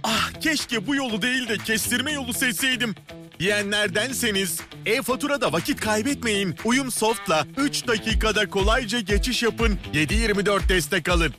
Ah, keşke bu yolu değil de kestirme yolu seçseydim. Diyenlerdenseniz e-faturada vakit kaybetmeyin. Uyum Soft'la 3 dakikada kolayca geçiş yapın. 7/24 destek alın.